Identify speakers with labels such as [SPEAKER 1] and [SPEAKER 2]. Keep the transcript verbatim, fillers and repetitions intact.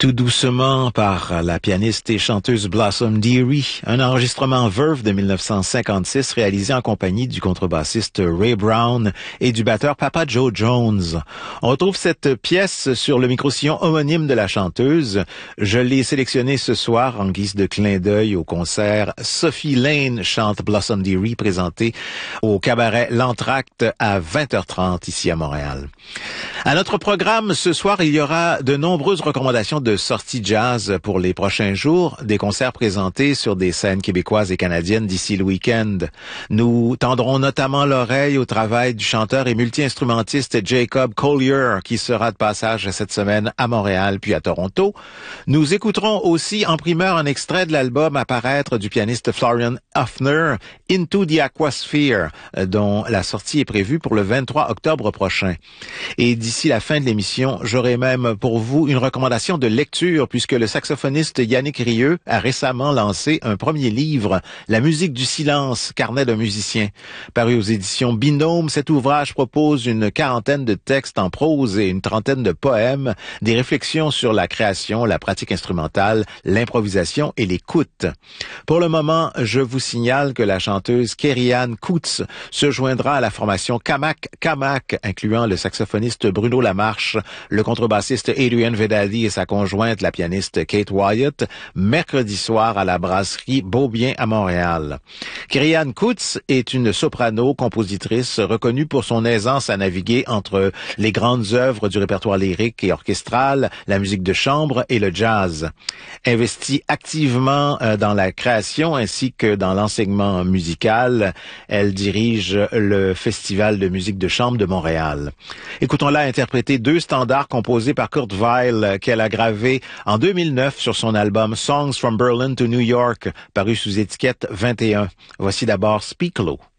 [SPEAKER 1] Tout doucement par la pianiste et chanteuse Blossom Dearie, un enregistrement Verve de mille neuf cent cinquante-six réalisé en compagnie du contrebassiste Ray Brown et du batteur Papa Joe Jones. On retrouve cette pièce sur le micro-sillon homonyme de la chanteuse. Je l'ai sélectionnée ce soir en guise de clin d'œil au concert Sophie Lane chante Blossom Dearie présenté au cabaret L'Entracte à vingt heures trente ici à Montréal. À notre programme ce soir, il y aura de nombreuses recommandations de sorties jazz pour les prochains jours, des concerts présentés sur des scènes québécoises et canadiennes d'ici le week-end. Nous tendrons notamment l'oreille au travail du chanteur et multi-instrumentiste Jacob Collier, qui sera de passage cette semaine à Montréal puis à Toronto. Nous écouterons aussi en primeur un extrait de l'album à paraître du pianiste Florian Hoffner, Into the Aquasphere, dont la sortie est prévue pour le vingt-trois octobre prochain. Et d'ici la fin de l'émission, j'aurai même pour vous une recommandation de lecture, puisque le saxophoniste Yannick Rieu a récemment lancé un premier livre, La musique du silence, carnet d'un musicien. Paru aux éditions Binôme, cet ouvrage propose une quarantaine de textes en prose et une trentaine de poèmes, des réflexions sur la création, la pratique instrumentale, l'improvisation et l'écoute. Pour le moment, je vous signale que la chanteuse Kerry-Anne Coutts se joindra à la formation Kamak Kamak, incluant le saxophoniste Bruno Lamarche, le contrebassiste Adrian Vedadi et sa conjointe, la pianiste Kate Wyatt, mercredi soir à la brasserie Beaubien à Montréal. Kerry-Anne Coutts est une soprano, compositrice reconnue pour son aisance à naviguer entre les grandes œuvres du répertoire lyrique et orchestral, la musique de chambre et le jazz. Investie activement dans la création ainsi que dans l'enseignement musical, elle dirige le Festival de musique de chambre de Montréal. Écoutons-la interpréter deux standards composés par Kurt Weill qu'elle a gravés en deux mille neuf sur son album Songs from Berlin to New York, paru sous étiquette vingt et un. Voici d'abord Speak Low.